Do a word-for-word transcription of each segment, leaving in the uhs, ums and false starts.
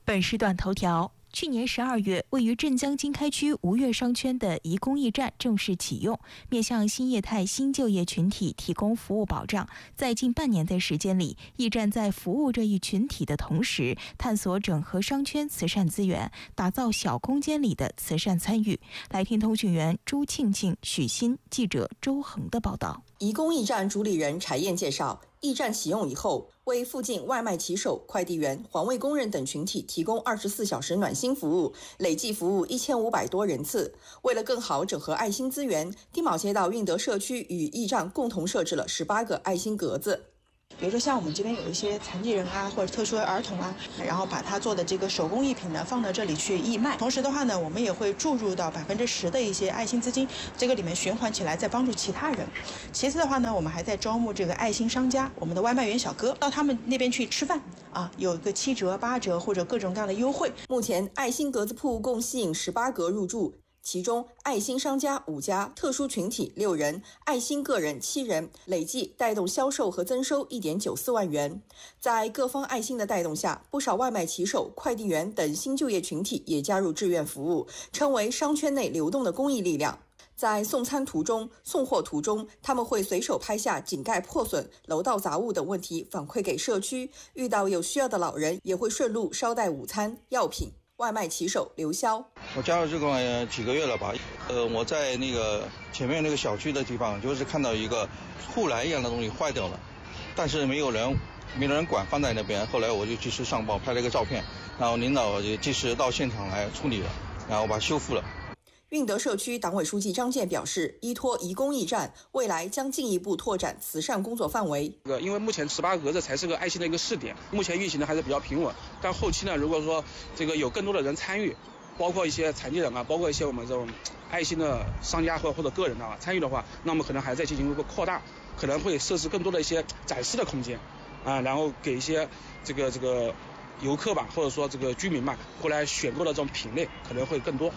本时段头条：去年十二月，位于镇江经开区吴越商圈的一公益站正式启用，面向新业态新就业群体提供服务保障。在近半年的时间里，驿站在服务这一群体的同时，探索整合商圈慈善资源，打造小空间里的慈善参与。来听通讯员朱庆庆、许昕，记者周恒的报道。 一公益站主理人柴燕介绍，驿站启用以后，为附近外卖骑手、快递员、环卫工人等群体提供二十四小时暖心服务，累计服务一千五百多人次。为了更好整合爱心资源，地卯街道运德社区与驿站共同设置了十八个爱心格子。 比如说像我们这边有一些残疾人啊，或者特殊儿童啊，然后把他做的这个手工艺品呢放到这里去义卖。同时的话呢，我们也会注入到百分之十的一些爱心资金，这个里面循环起来，再帮助其他人。其次的话呢，我们还在招募这个爱心商家，我们的外卖员小哥到他们那边去吃饭啊，有一个七折、八折或者各种各样的优惠。 目前爱心格子铺共吸引十八格入驻。其中爱心商家五家，特殊群体六人，爱心个人七人，累计带动销售和增收 一点九四万元。在各方爱心的带动下，不少外卖骑手、快递员等新就业群体也加入志愿服务，成为商圈内流动的公益力量。在送餐途中、送货途中，他们会随手拍下井盖破损、楼道杂物等问题反馈给社区，遇到有需要的老人也会顺路捎带午餐、药品。外卖骑手刘潇， 我加入这个、呃、几个月了吧，呃，我在那个前面那个小区的地方，就是看到一个护栏一样的东西坏掉了，但是没有人没有人管，放在那边。后来我就及时上报，拍了一个照片，然后领导也及时到现场来处理了，然后把它修复了。 运德社区党委书记张健表示，依托一公益站，未来将进一步拓展慈善工作范围。 因为目前十八格子才是个爱心的一个试点，目前运行的还是比较平稳。但后期呢，如果说这个有更多的人参与，包括一些残疾人啊，包括一些我们这种爱心的商家或或者个人啊参与的话，那么可能还在进行一个扩大，可能会设置更多的一些展示的空间啊，然后给一些这个这个游客吧，或者说这个居民吧，过来选购的这种品类可能会更多。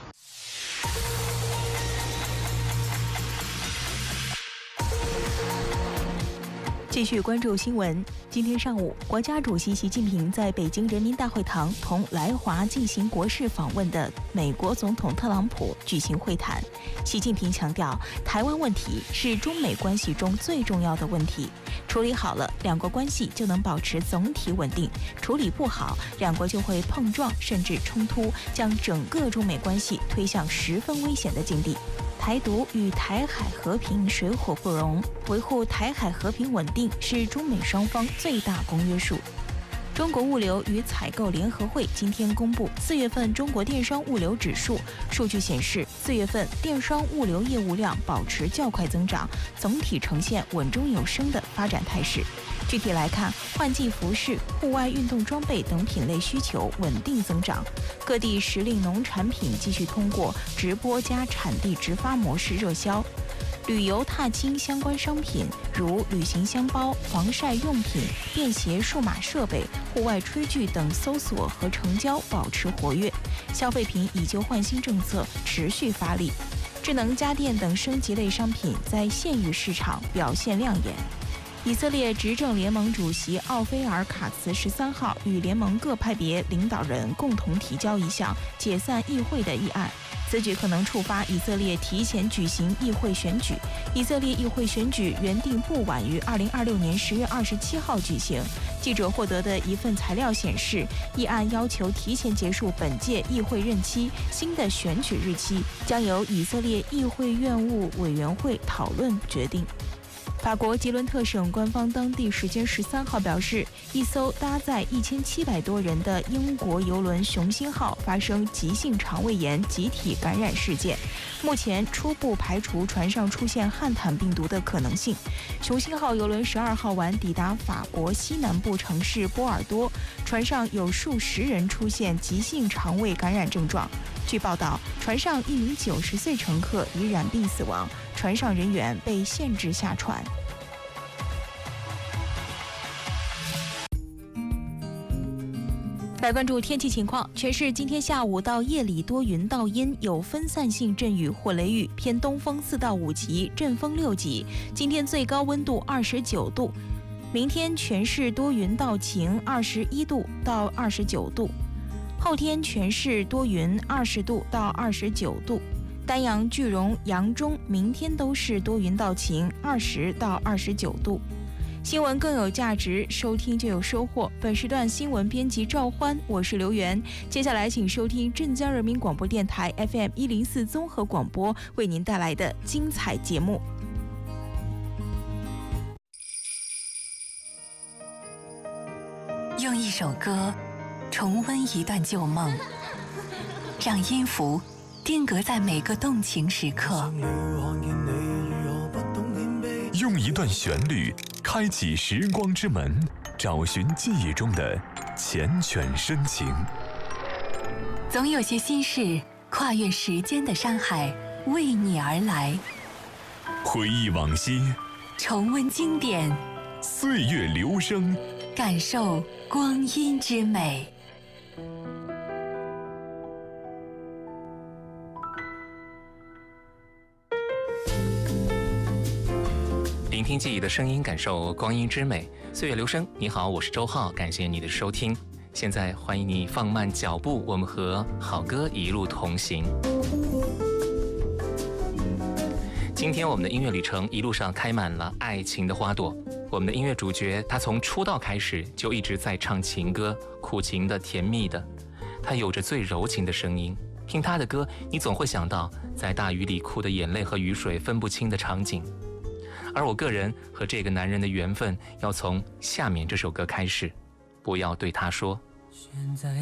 继续关注新闻。今天上午，国家主席习近平在北京人民大会堂同来华进行国事访问的美国总统特朗普举行会谈。习近平强调，台湾问题是中美关系中最重要的问题，处理好了，两国关系就能保持总体稳定；处理不好，两国就会碰撞甚至冲突，将整个中美关系推向十分危险的境地。台独与台海和平水火不容，维护台海和平稳定是中美双方最大公约数。中国物流与采购联合会今天公布四月份中国电商物流指数，数据显示，四月份电商物流业务量保持较快增长，总体呈现稳中有升的发展态势。具体来看，换季服饰、户外运动装备等品类需求稳定增长，各地时令农产品继续通过直播加产地直发模式热销。旅游踏青相关商品如旅行箱包、防晒用品、便携数码设备、户外炊具等搜索和成交保持活跃，消费品以旧换新政策持续发力。智能家电等升级类商品在县域市场表现亮眼。以色列执政联盟主席奥菲尔·卡茨十三号与联盟各派别领导人共同提交一项解散议会的议案，此举可能触发以色列提前举行议会选举。以色列议会选举原定不晚于二零二六年十月二十七号举行。记者获得的一份材料显示，议案要求提前结束本届议会任期，新的选举日期将由以色列议会院务委员会讨论决定。法国吉伦特省官方当地时间十三号表示，一艘搭载一千七百多人的英国邮轮雄心号发生急性肠胃炎集体感染事件，目前初步排除船上出现汉坦病毒的可能性。雄心号邮轮十二号晚抵达法国西南部城市波尔多，船上有数十人出现急性肠胃感染症状。据报道，船上一名九十岁乘客已染病死亡，船上人员被限制下船。来关注天气情况，全市今天下午到夜里多云到阴，有分散性阵雨或雷雨，偏东风四到五级，阵风六级。今天最高温度二十九度，明天全市多云到晴，二十一度到二十九度。 后天全市多云，二十度到二十九度。丹阳、句容、扬中明天都是多云到晴，二十到二十九度。新闻更有价值，收听就有收获。本时段新闻编辑赵欢，我是刘源。接下来请收听镇江人民广播电台 F M 一零四综合广播为您带来的精彩节目。 用一首歌重温一段旧梦，让音符定格在每个动情时刻。 用一段旋律开启时光之门，找寻记忆中的缱绻深情。 总有些心事跨越时间的山海，为你而来。 回忆往昔， 重温经典， 岁月流声， 感受光阴之美。 聆听记忆的声音，感受光阴之美。岁月流声，你好，我是周浩，感谢你的收听。现在欢迎你放慢脚步，我们和好歌一路同行。今天我们的音乐旅程一路上开满了爱情的花朵。我们的音乐主角，他从出道开始就一直在唱情歌，苦情的、甜蜜的。他有着最柔情的声音，听他的歌，你总会想到在大雨里哭的眼泪和雨水分不清的场景。而我个人和这个男人的缘分，要从下面这首歌开始。不要对他说。